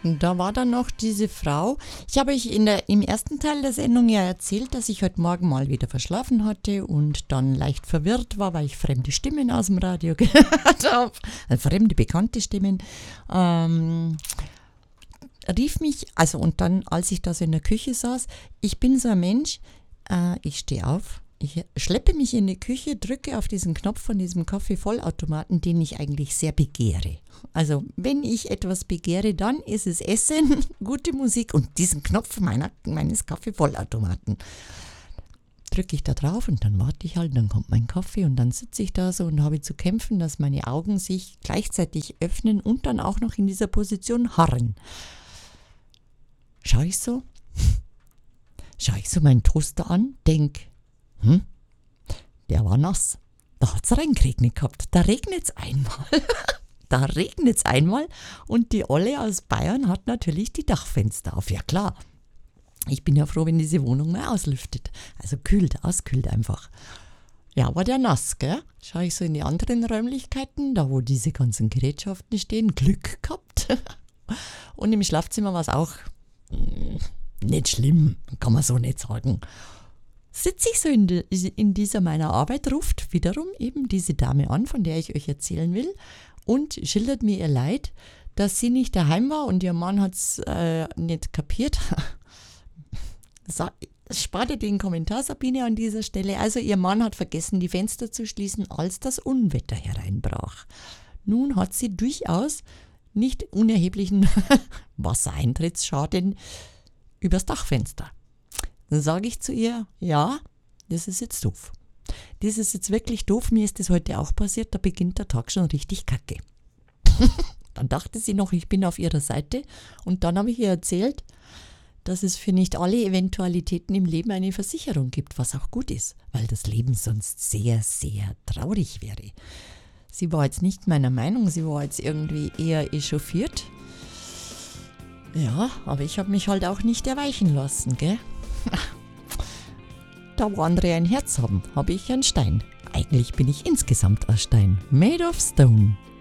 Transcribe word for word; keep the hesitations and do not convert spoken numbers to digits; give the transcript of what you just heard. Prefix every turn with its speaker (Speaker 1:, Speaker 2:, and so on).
Speaker 1: Da war dann noch diese Frau. Ich habe euch in der, im ersten Teil der Sendung ja erzählt, dass ich heute Morgen mal wieder verschlafen hatte und dann leicht verwirrt war, weil ich fremde Stimmen aus dem Radio gehört habe. Also fremde, bekannte Stimmen. Ähm, rief mich, also und dann, als ich da so in der Küche saß, ich bin so ein Mensch, äh, ich stehe auf. Ich schleppe mich in die Küche, drücke auf diesen Knopf von diesem Kaffeevollautomaten, den ich eigentlich sehr begehre. Also wenn ich etwas begehre, dann ist es Essen, gute Musik und diesen Knopf meiner, meines Kaffeevollautomaten. Drücke ich da drauf und dann warte ich halt, dann kommt mein Kaffee und dann sitze ich da so und habe zu kämpfen, dass meine Augen sich gleichzeitig öffnen und dann auch noch in dieser Position harren. Schaue ich so, schaue ich so meinen Toaster an, denke, Hm? Der war nass. Da hat es reingeregnet gehabt. Da regnet es einmal. da regnet es einmal und die Olle aus Bayern hat natürlich die Dachfenster auf. Ja klar. Ich bin ja froh, wenn diese Wohnung mal auslüftet. Also kühlt, auskühlt einfach. Ja, war der nass, gell? Schau ich so in die anderen Räumlichkeiten, da wo diese ganzen Gerätschaften stehen. Glück gehabt. Und im Schlafzimmer war es auch mh, nicht schlimm, kann man so nicht sagen. Sitze ich so in, de, in dieser meiner Arbeit, ruft wiederum eben diese Dame an, von der ich euch erzählen will und schildert mir ihr Leid, dass sie nicht daheim war und ihr Mann hat es äh, nicht kapiert. Spar dir den Kommentar, Sabine, an dieser Stelle. Also ihr Mann hat vergessen, die Fenster zu schließen, als das Unwetter hereinbrach. Nun hat sie durchaus nicht unerheblichen Wassereintrittsschaden übers Dachfenster. Dann sage ich zu ihr, ja, das ist jetzt doof. Das ist jetzt wirklich doof, mir ist das heute auch passiert, da beginnt der Tag schon richtig kacke. Dann dachte sie noch, ich bin auf ihrer Seite und dann habe ich ihr erzählt, dass es für nicht alle Eventualitäten im Leben eine Versicherung gibt, was auch gut ist, weil das Leben sonst sehr, sehr traurig wäre. Sie war jetzt nicht meiner Meinung, sie war jetzt irgendwie eher echauffiert. Ja, aber ich habe mich halt auch nicht erweichen lassen, gell? Da wo andere ein Herz haben, habe ich ein Stein. Eigentlich bin ich insgesamt ein Stein. Made of Stone.